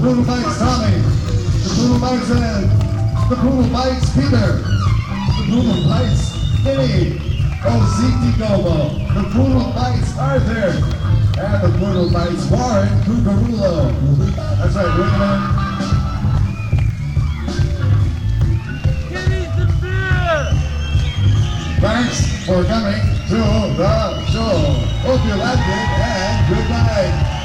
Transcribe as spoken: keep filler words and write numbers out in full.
Poodle bites Tommy. The poodle bites Ed. The poodle bites Peter. The poodle bites Vinny. Oh, Zeke Gobo. The poodle bites Arthur. And the poodle bites Warren Cucarulo. That's right, bring it in. Give me some beer! Thanks for coming to the show. Hope you liked it and good night.